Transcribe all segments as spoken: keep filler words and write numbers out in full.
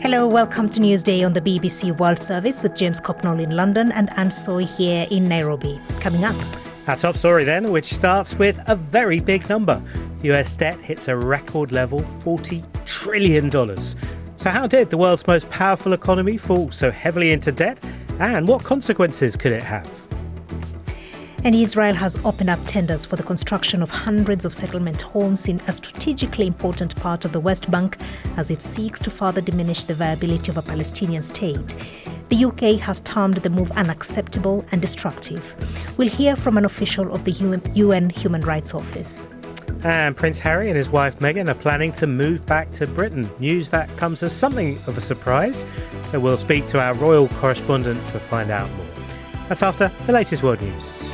Hello, welcome to Newsday on the B B C World Service with James Copnall in London and Anne Soy here in Nairobi. Coming up. Our top story then, which starts with a very big number. U S debt hits a record level, forty trillion dollars. So how did the world's most powerful economy fall so heavily into debt? And what consequences could it have? And Israel has opened up tenders for the construction of hundreds of settlement homes in a strategically important part of the West Bank as it seeks to further diminish the viability of a Palestinian state. The U K has termed the move unacceptable and destructive. We'll hear from an official of the U N Human Rights Office. And Prince Harry and his wife Meghan are planning to move back to Britain. News that comes as something of a surprise. So we'll speak to our royal correspondent to find out more. That's after the latest world news.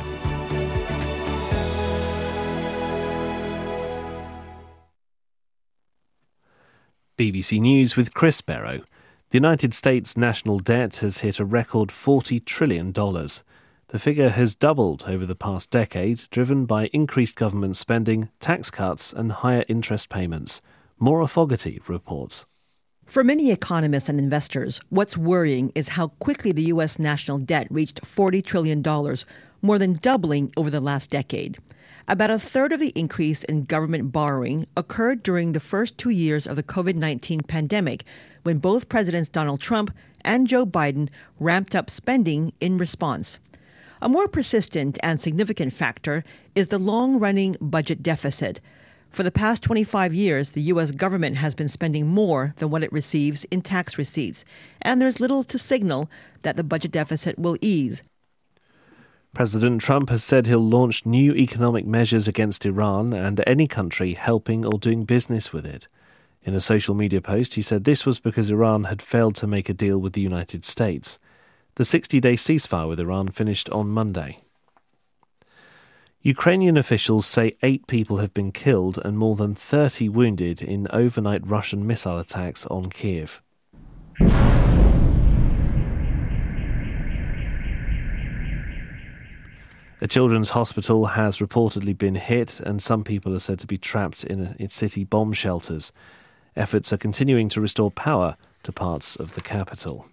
B B C News with Chris Barrow. The United States national debt has hit a record forty trillion dollars. The figure has doubled over the past decade, driven by increased government spending, tax cuts and higher interest payments. Maura Fogarty reports. For many economists and investors, what's worrying is how quickly the U S national debt reached forty trillion dollars, more than doubling over the last decade. About a third of the increase in government borrowing occurred during the first two years of the covid nineteen pandemic, when both Presidents Donald Trump and Joe Biden ramped up spending in response. A more persistent and significant factor is the long-running budget deficit. For the past twenty-five years, the U S government has been spending more than what it receives in tax receipts, and there's little to signal that the budget deficit will ease. President Trump has said he'll launch new economic measures against Iran and any country helping or doing business with it. In a social media post, he said this was because Iran had failed to make a deal with the United States. The sixty-day ceasefire with Iran finished on Monday. Ukrainian officials say eight people have been killed and more than thirty wounded in overnight Russian missile attacks on Kyiv. A children's hospital has reportedly been hit, and some people are said to be trapped in its city bomb shelters. Efforts are continuing to restore power to parts of the capital.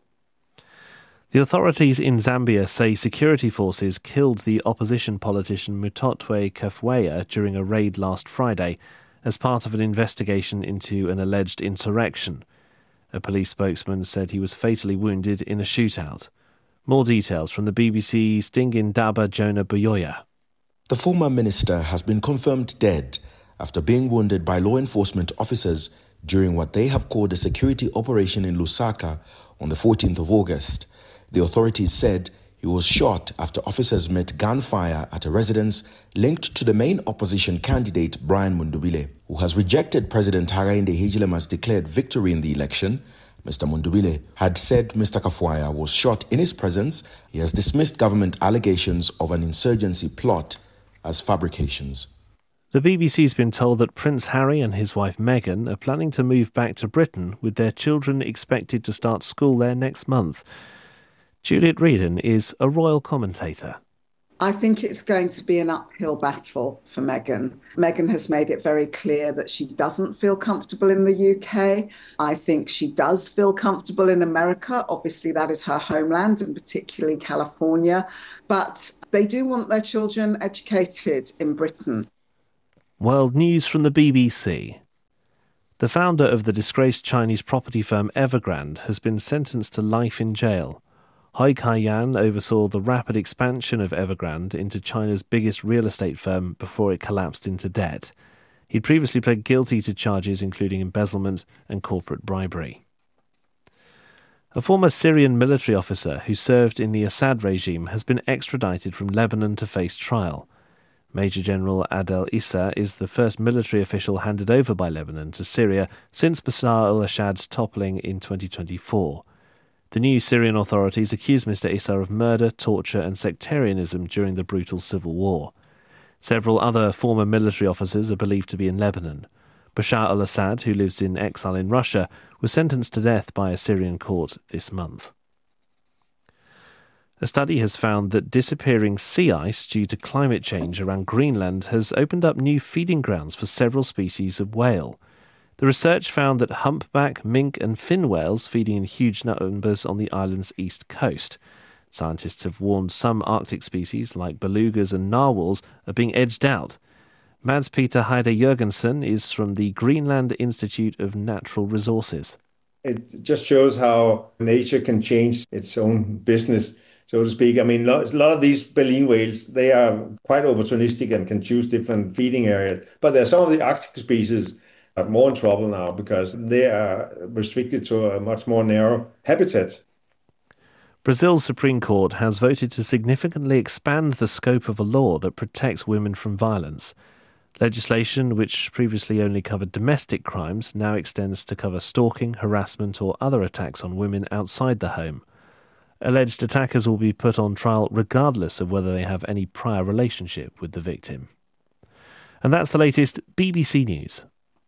The authorities in Zambia say security forces killed the opposition politician Mutotwe Kafwaya during a raid last Friday as part of an investigation into an alleged insurrection. A police spokesman said he was fatally wounded in a shootout. More details from the B B C's Ndaba Jonah Buyoya. The former minister has been confirmed dead after being wounded by law enforcement officers during what they have called a security operation in Lusaka on the fourteenth of August. The authorities said he was shot after officers met gunfire at a residence linked to the main opposition candidate Brian Mundubile, who has rejected President Hakainde Hichilema's declared victory in the election. Mister Mundubile had said Mister Kafwaya was shot in his presence. He has dismissed government allegations of an insurgency plot as fabrications. The B B C's been told that Prince Harry and his wife Meghan are planning to move back to Britain, with their children expected to start school there next month. Juliet Reedon is a royal commentator. I think it's going to be an uphill battle for Meghan. Meghan has made it very clear that she doesn't feel comfortable in the U K. I think she does feel comfortable in America. Obviously, that is her homeland, and particularly California. But they do want their children educated in Britain. World news from the B B C. The founder of the disgraced Chinese property firm Evergrande has been sentenced to life in jail. Hui Kai-yan oversaw the rapid expansion of Evergrande into China's biggest real estate firm before it collapsed into debt. He'd previously pled guilty to charges including embezzlement and corporate bribery. A former Syrian military officer who served in the Assad regime has been extradited from Lebanon to face trial. Major General Adel Issa is the first military official handed over by Lebanon to Syria since Bashar al-Assad's toppling in twenty twenty-four. The new Syrian authorities accuse Mister Issa of murder, torture and sectarianism during the brutal civil war. Several other former military officers are believed to be in Lebanon. Bashar al-Assad, who lives in exile in Russia, was sentenced to death by a Syrian court this month. A study has found that disappearing sea ice due to climate change around Greenland has opened up new feeding grounds for several species of whale. The research found that humpback, mink and fin whales feeding in huge numbers on the island's east coast. Scientists have warned some Arctic species, like belugas and narwhals, are being edged out. Mads Peter Heide Jørgensen is from the Greenland Institute of Natural Resources. It just shows how nature can change its own business, so to speak. I mean, a lot of these baleen whales, they are quite opportunistic and can choose different feeding areas. But there are some of the Arctic species are more in trouble now because they are restricted to a much more narrow habitat. Brazil's Supreme Court has voted to significantly expand the scope of a law that protects women from violence. Legislation, which previously only covered domestic crimes, now extends to cover stalking, harassment or other attacks on women outside the home. Alleged attackers will be put on trial regardless of whether they have any prior relationship with the victim. And that's the latest B B C News.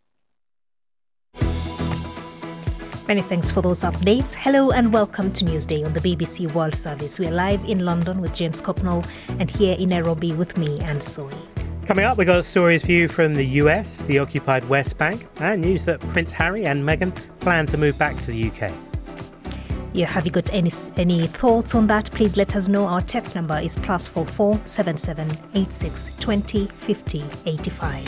Many thanks for those updates. Hello and welcome to Newsday on the B B C World Service. We are live in London with James Copnall and here in Nairobi with me, Anne Soy. Coming up, we've got stories for you from the U S, the occupied West Bank, and news that Prince Harry and Meghan plan to move back to the U K. Yeah, have you got any any thoughts on that? Please let us know. Our text number is plus four four seven seven eight six twenty fifty eighty five.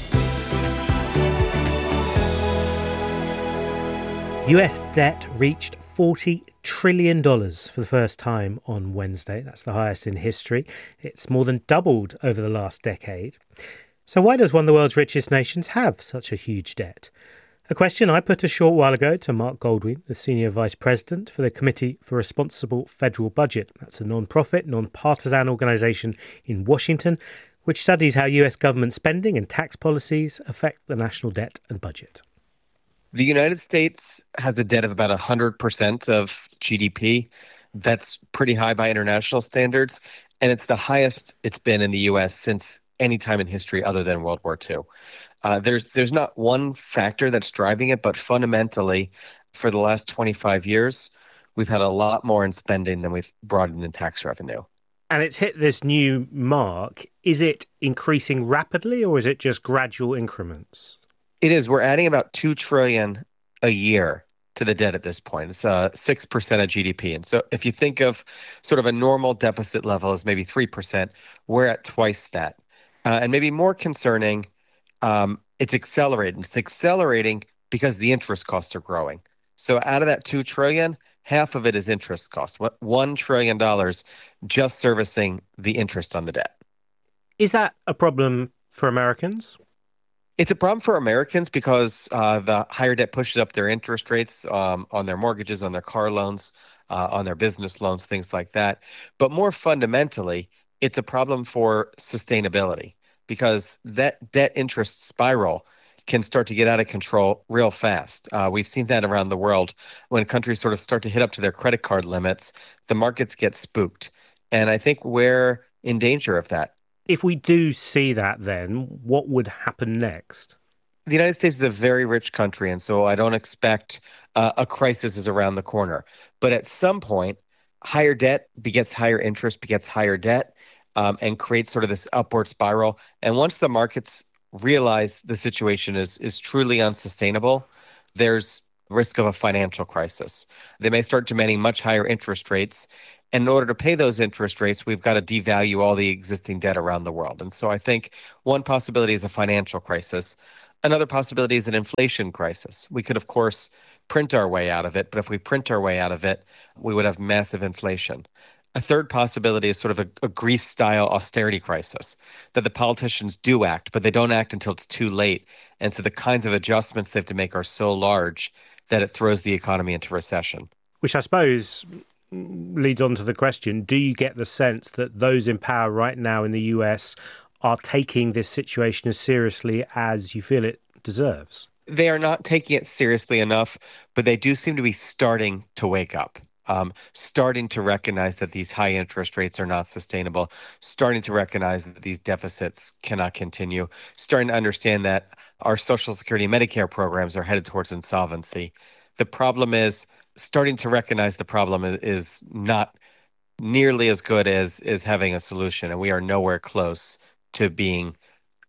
U S debt reached forty trillion dollars for the first time on Wednesday. That's the highest in history. It's more than doubled over the last decade. So why does one of the world's richest nations have such a huge debt? A question I put a short while ago to Mark Goldwyn, the Senior Vice President for the Committee for Responsible Federal Budget. That's a non-profit, non-partisan organisation in Washington, which studies how U S government spending and tax policies affect the national debt and budget. The United States has a debt of about one hundred percent of G D P. That's pretty high by international standards, and it's the highest it's been in the U S since any time in history other than World War Two. Uh, there's there's not one factor that's driving it, but fundamentally, for the last twenty-five years, we've had a lot more in spending than we've brought in in tax revenue. And it's hit this new mark. Is it increasing rapidly, or is it just gradual increments? It is. We're adding about two trillion dollars a year to the debt at this point. It's uh, six percent of G D P. And so if you think of sort of a normal deficit level as maybe three percent, we're at twice that. Uh, and maybe more concerning, um, it's accelerating. It's accelerating because the interest costs are growing. So out of that two trillion dollars, half of it is interest costs. one trillion dollars just servicing the interest on the debt. Is that a problem for Americans? It's a problem for Americans because uh, the higher debt pushes up their interest rates um, on their mortgages, on their car loans, uh, on their business loans, things like that. But more fundamentally, it's a problem for sustainability because that debt interest spiral can start to get out of control real fast. Uh, we've seen that around the world. When countries sort of start to hit up to their credit card limits, the markets get spooked. And I think we're in danger of that. If we do see that, then what would happen next? The United States is a very rich country, and so I don't expect uh, a crisis is around the corner. But at some point, higher debt begets higher interest, begets higher debt, um, and creates sort of this upward spiral. And once the markets realize the situation is is truly unsustainable, there's risk of a financial crisis. They may start demanding much higher interest rates. And in order to pay those interest rates, we've got to devalue all the existing debt around the world. And so I think one possibility is a financial crisis. Another possibility is an inflation crisis. We could, of course, print our way out of it. But if we print our way out of it, we would have massive inflation. A third possibility is sort of a, a Greece-style austerity crisis, that the politicians do act, but they don't act until it's too late. And so the kinds of adjustments they have to make are so large that it throws the economy into recession. Which I suppose leads on to the question, do you get the sense that those in power right now in the U S are taking this situation as seriously as you feel it deserves? They are not taking it seriously enough, but they do seem to be starting to wake up, um, starting to recognize that these high interest rates are not sustainable, starting to recognize that these deficits cannot continue, starting to understand that our Social Security and Medicare programs are headed towards insolvency. The problem is starting to recognize the problem is not nearly as good as, as having a solution, and we are nowhere close to being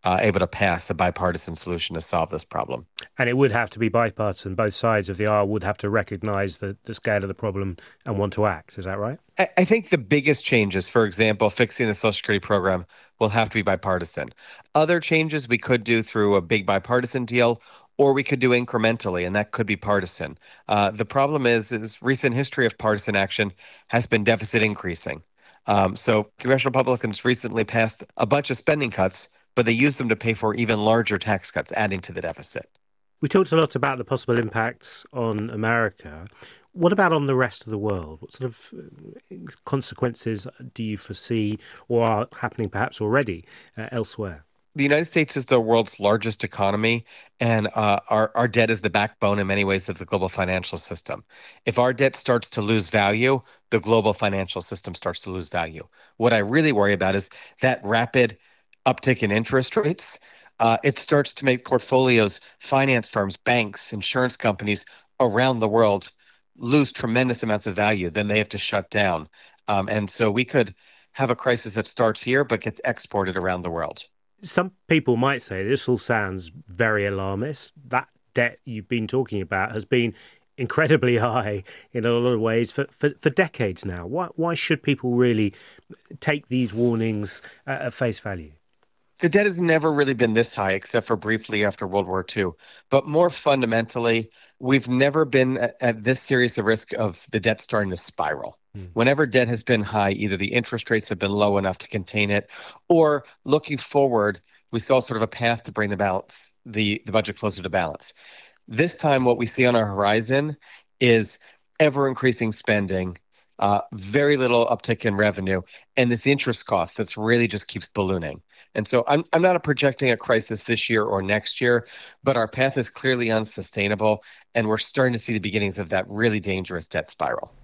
uh, able to pass a bipartisan solution to solve this problem. And it would have to be bipartisan. Both sides of the aisle would have to recognize the, the scale of the problem and want to act. Is that right? I, I think the biggest changes, for example, fixing the Social Security program, will have to be bipartisan. Other changes we could do through a big bipartisan deal, or we could do incrementally, and that could be partisan. Uh, the problem is, is recent history of partisan action has been deficit increasing. Um, so congressional Republicans recently passed a bunch of spending cuts, but they used them to pay for even larger tax cuts, adding to the deficit. We talked a lot about the possible impacts on America. What about on the rest of the world? What sort of consequences do you foresee or are happening perhaps already uh, elsewhere? The United States is the world's largest economy, and uh, our, our debt is the backbone in many ways of the global financial system. If our debt starts to lose value, the global financial system starts to lose value. What I really worry about is that rapid uptick in interest rates. Uh, it starts to make portfolios, finance firms, banks, insurance companies around the world lose tremendous amounts of value. Then they have to shut down. Um, and so we could have a crisis that starts here but gets exported around the world. Some people might say this all sounds very alarmist. That debt you've been talking about has been incredibly high in a lot of ways for, for, for decades now. Why, why should people really take these warnings uh, at face value? The debt has never really been this high, except for briefly after World War Two. But more fundamentally, we've never been at, at this serious a risk of the debt starting to spiral. Mm. Whenever debt has been high, either the interest rates have been low enough to contain it, or looking forward, we saw sort of a path to bring the balance, the, the budget closer to balance. This time, what we see on our horizon is ever-increasing spending, uh, very little uptick in revenue, and this interest cost that's really just keeps ballooning. And so I'm I'm not projecting a crisis this year or next year, but our path is clearly unsustainable, and we're starting to see the beginnings of that really dangerous debt spiral.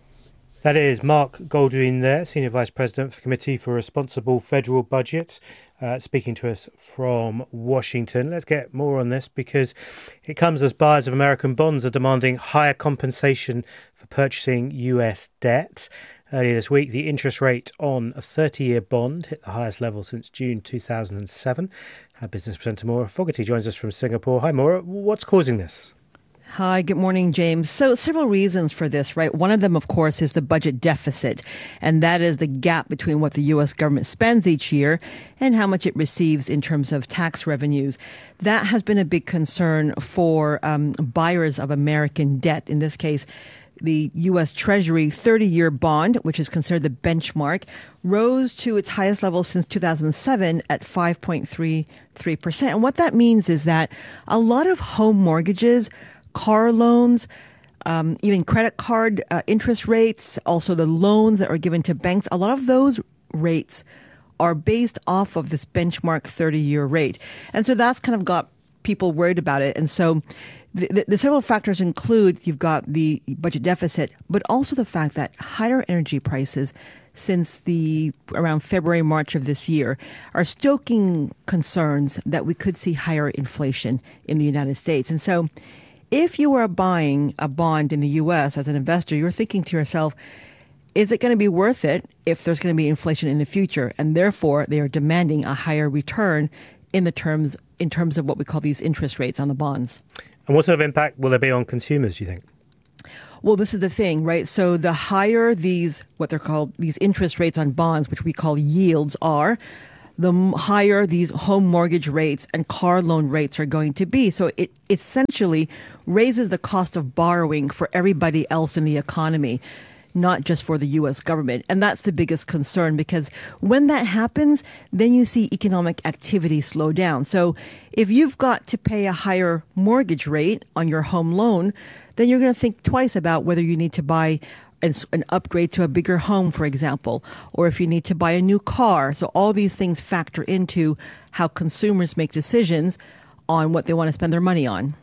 That is Mark Goldwyn there, Senior Vice President for the Committee for Responsible Federal Budget, uh, speaking to us from Washington. Let's get more on this because it comes as buyers of American bonds are demanding higher compensation for purchasing U S debt. Earlier this week, the interest rate on a thirty-year bond hit the highest level since June two thousand seven. Our business presenter Maura Fogarty joins us from Singapore. Hi, Maura. What's causing this? Hi, good morning, James. So several reasons for this, right? One of them, of course, is the budget deficit, and that is the gap between what the U S government spends each year and how much it receives in terms of tax revenues. That has been a big concern for um, buyers of American debt. In this case, the U S Treasury thirty-year bond, which is considered the benchmark, rose to its highest level since two thousand seven at five point three three percent. And what that means is that a lot of home mortgages, car loans, um, even credit card uh, interest rates, also the loans that are given to banks, a lot of those rates are based off of this benchmark thirty-year rate. And so that's kind of got people worried about it. And so the, the, the several factors include you've got the budget deficit, but also the fact that higher energy prices since the around February, March of this year are stoking concerns that we could see higher inflation in the United States. And so if you are buying a bond in the U S as an investor, you're thinking to yourself, is it going to be worth it if there's going to be inflation in the future? And therefore, they are demanding a higher return in the terms in terms of what we call these interest rates on the bonds. And what sort of impact will there be on consumers, do you think? Well, this is the thing, right? So the higher these, what they're called, these interest rates on bonds, which we call yields are, the higher these home mortgage rates and car loan rates are going to be. So it essentially raises the cost of borrowing for everybody else in the economy, not just for the U S government. And that's the biggest concern, because when that happens, then you see economic activity slow down. So if you've got to pay a higher mortgage rate on your home loan, then you're going to think twice about whether you need to buy an, an upgrade to a bigger home, for example, or if you need to buy a new car. So all these things factor into how consumers make decisions on what they want to spend their money on.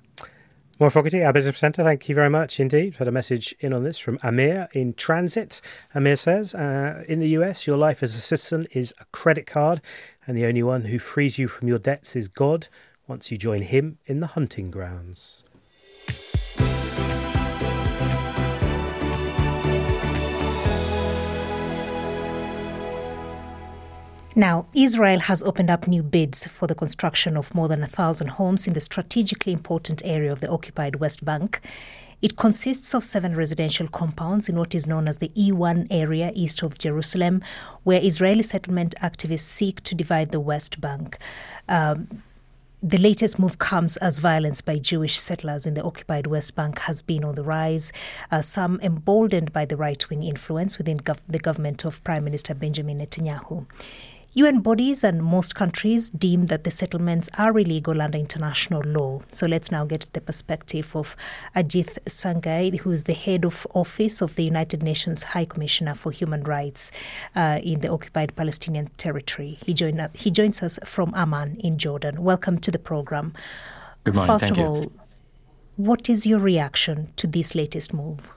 Maura Fogarty, our business presenter, thank you very much indeed. We've had a message in on this from Amir in transit. Amir says, uh, in the U S, your life as a citizen is a credit card, and the only one who frees you from your debts is God once you join him in the hunting grounds. Now, Israel has opened up new bids for the construction of more than a thousand homes in the strategically important area of the occupied West Bank. It consists of seven residential compounds in what is known as the E one area east of Jerusalem, where Israeli settlement activists seek to divide the West Bank. Um, The latest move comes as violence by Jewish settlers in the occupied West Bank has been on the rise, uh, some emboldened by the right-wing influence within gov- the government of Prime Minister Benjamin Netanyahu. U N bodies and most countries deem that the settlements are illegal under international law. So let's now get the perspective of Ajith Sangai, who is the head of office of the United Nations High Commissioner for Human Rights uh, in the occupied Palestinian territory. He, joined, uh, he joins us from Amman in Jordan. Welcome to the program. Good morning. First Thank of you. all, what is your reaction to this latest move?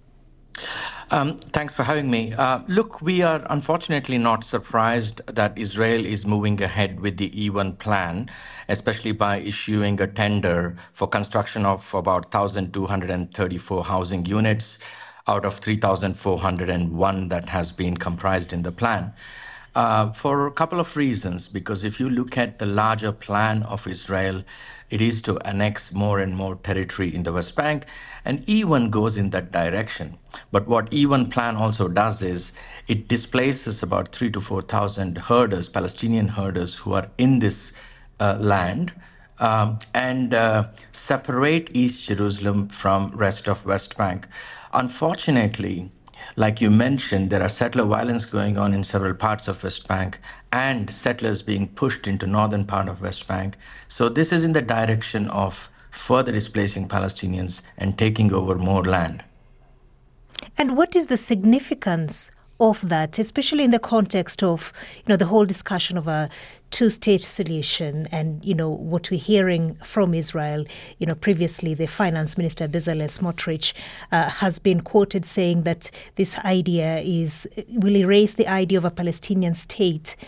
Um, thanks for having me. Uh, look, we are unfortunately not surprised that Israel is moving ahead with the E one plan, especially by issuing a tender for construction of about one thousand two hundred thirty-four housing units out of three thousand four hundred one that has been comprised in the plan. Uh, for a couple of reasons, because if you look at the larger plan of Israel, it is to annex more and more territory in the West Bank, and E one goes in that direction. But what E one plan also does is it displaces about three to four thousand herders, Palestinian herders, who are in this uh, land, um, and uh, separate East Jerusalem from rest of West Bank. Unfortunately, like you mentioned, there are settler violence going on in several parts of West Bank and settlers being pushed into northern part of West Bank. So this is in the direction of further displacing Palestinians and taking over more land. And what is the significance of that, especially in the context of, you know, the whole discussion of a two-state solution and, you know, what we're hearing from Israel? You know, previously the finance minister, Bezalel Smotrich, uh, has been quoted saying that this idea is will erase the idea of a Palestinian state.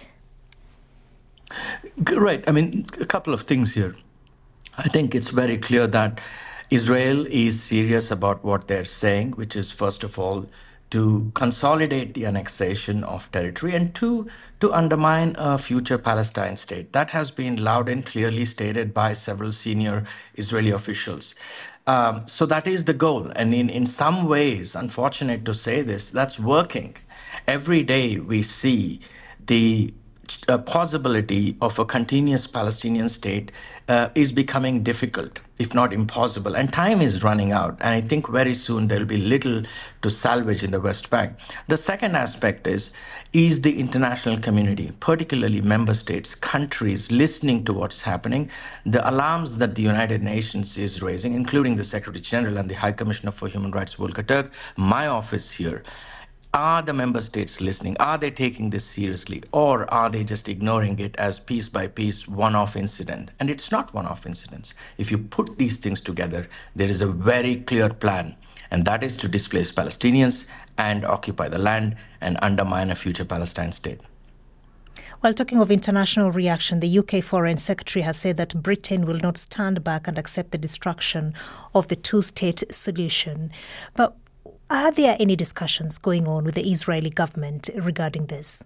Right. I mean, a couple of things here. I think it's very clear that Israel is serious about what they're saying, which is, first of all, to consolidate the annexation of territory, and two, to undermine a future Palestine state. That has been loud and clearly stated by several senior Israeli officials. Um, so that is the goal. And in, in some ways, unfortunate to say this, that's working. Every day we see the uh, possibility of a continuous Palestinian state uh, is becoming difficult, if not impossible. And time is running out. And I think very soon there will be little to salvage in the West Bank. The second aspect is, is the international community, particularly member states, countries, listening to what's happening, the alarms that the United Nations is raising, including the Secretary General and the High Commissioner for Human Rights, Volker Turk, my office here. Are the member states listening? Are they taking this seriously? Or are they just ignoring it as piece by piece, one-off incident? And it's not one-off incidents. If you put these things together, there is a very clear plan, and that is to displace Palestinians and occupy the land and undermine a future Palestine state. Well, talking of international reaction, the U K Foreign Secretary has said that Britain will not stand back and accept the destruction of the two-state solution. But are there any discussions going on with the Israeli government regarding this?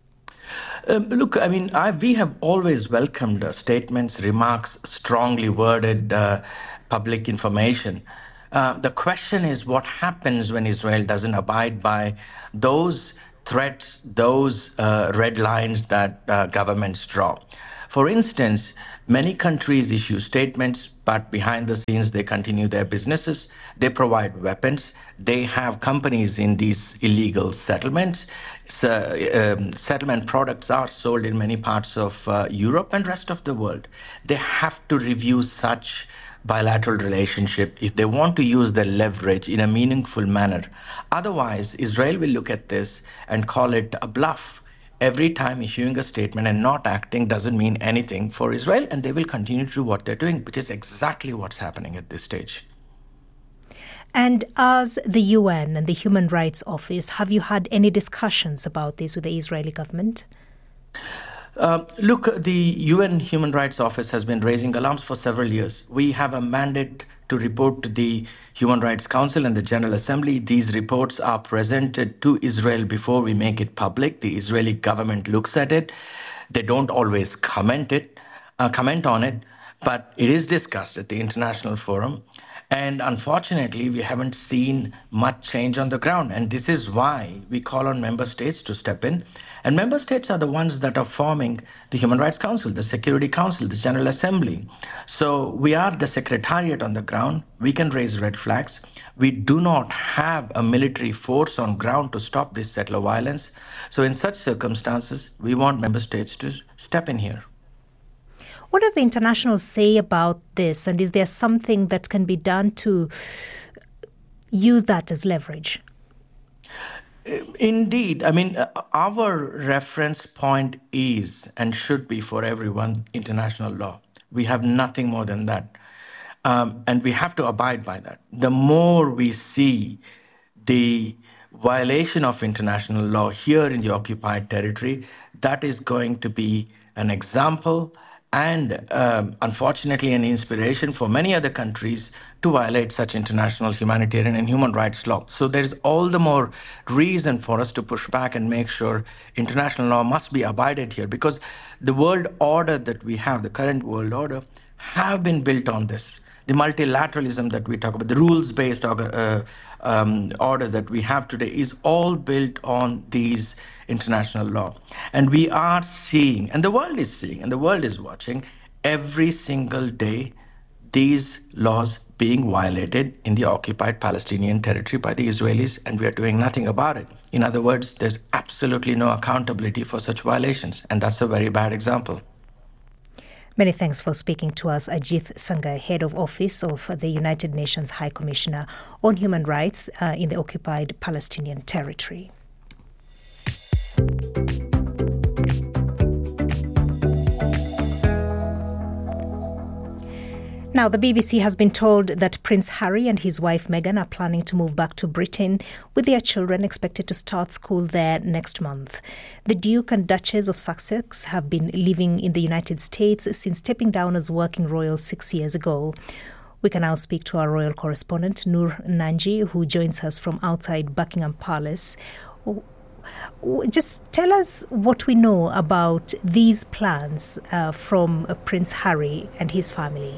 Um, look, I mean, I, we have always welcomed uh, statements, remarks, strongly worded uh, public information. Uh, the question is what happens when Israel doesn't abide by those threats, those uh, red lines that uh, governments draw. For instance, many countries issue statements, but behind the scenes, they continue their businesses. They provide weapons. They have companies in these illegal settlements. So, um, settlement products are sold in many parts of uh, Europe and rest of the world. They have to review such bilateral relationship if they want to use their leverage in a meaningful manner. Otherwise, Israel will look at this and call it a bluff. Every time issuing a statement and not acting doesn't mean anything for Israel, and they will continue to do what they're doing, which is exactly what's happening at this stage. And as the U N and the Human Rights Office, have you had any discussions about this with the Israeli government? Uh, look, the U N Human Rights Office has been raising alarms for several years. We have a mandate to report to the Human Rights Council and the General Assembly. These reports are presented to Israel before we make it public. The Israeli government looks at it. They don't always comment it, uh, comment on it, but it is discussed at the international forum. And unfortunately, we haven't seen much change on the ground. And this is why we call on member states to step in. And member states are the ones that are forming the Human Rights Council, the Security Council, the General Assembly. So we are the secretariat on the ground. We can raise red flags. We do not have a military force on ground to stop this settler violence. So in such circumstances, we want member states to step in here. What does the international say about this? And is there something that can be done to use that as leverage? Indeed. I mean, our reference point is and should be for everyone international law. We have nothing more than that. Um, and we have to abide by that. The more we see the violation of international law here in the occupied territory, that is going to be an example and um, unfortunately an inspiration for many other countries to violate such international humanitarian and human rights law. So there's all the more reason for us to push back and make sure international law must be abided here, because the world order that we have, the current world order, have been built on this. The multilateralism that we talk about, the rules-based uh, um, order that we have today is all built on these international law. And we are seeing, and the world is seeing, and the world is watching, every single day these laws being violated in the occupied Palestinian territory by the Israelis, and we are doing nothing about it. In other words, there's absolutely no accountability for such violations, and that's a very bad example. Many thanks for speaking to us, Ajith Sangai, Head of Office of the United Nations High Commissioner on Human Rights uh, in the occupied Palestinian territory. Now, the B B C has been told that Prince Harry and his wife Meghan are planning to move back to Britain, with their children expected to start school there next month. The Duke and Duchess of Sussex have been living in the United States since stepping down as working royals six years ago. We can now speak to our royal correspondent, Noor Nanji, who joins us from outside Buckingham Palace. Just tell us what we know about these plans uh, from uh, Prince Harry and his family.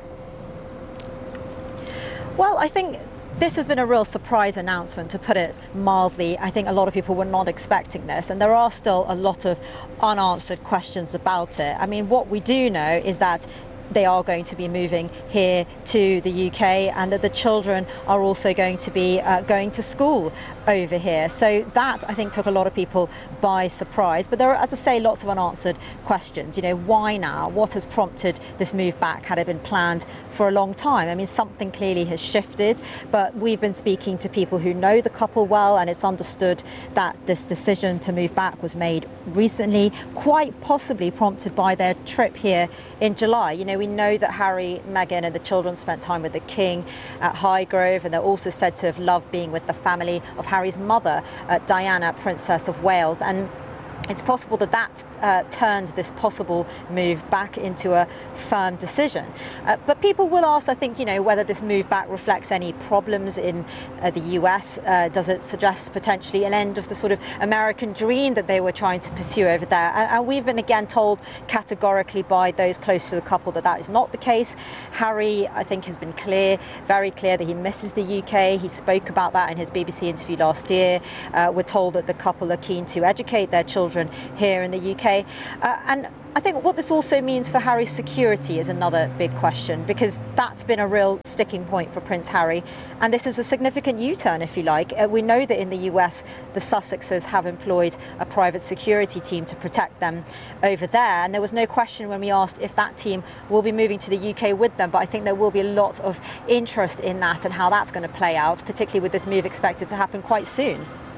Well, I think this has been a real surprise announcement, to put it mildly. I think a lot of people were not expecting this, and there are still a lot of unanswered questions about it. I mean, what we do know is that they are going to be moving here to the U K, and that the children are also going to be uh, going to school over here. So that, I think, took a lot of people by surprise. But there are, as I say, lots of unanswered questions. You know, why now? What has prompted this move back? Had it been planned for a long time? I mean, something clearly has shifted, but we've been speaking to people who know the couple well, and it's understood that this decision to move back was made recently, quite possibly prompted by their trip here in July. You know, we know that Harry, Meghan and the children spent time with the King at Highgrove, and they're also said to have loved being with the family of Harry's mother, uh, Diana, Princess of Wales. And it's possible that that uh, turned this possible move back into a firm decision. Uh, but people will ask, I think, you know, whether this move back reflects any problems in uh, the U S. Uh, does it suggest potentially an end of the sort of American dream that they were trying to pursue over there? And, and we've been again told categorically by those close to the couple that that is not the case. Harry, I think, has been clear, very clear, that he misses the U K. He spoke about that in his B B C interview last year. Uh, we're told that the couple are keen to educate their children here in the U K. Uh, and I think what this also means for Harry's security is another big question, because that's been a real sticking point for Prince Harry. And this is a significant U-turn, if you like. Uh, we know that in the U S, the Sussexes have employed a private security team to protect them over there. And there was no question when we asked if that team will be moving to the U K with them. But I think there will be a lot of interest in that and how that's going to play out, particularly with this move expected to happen quite soon.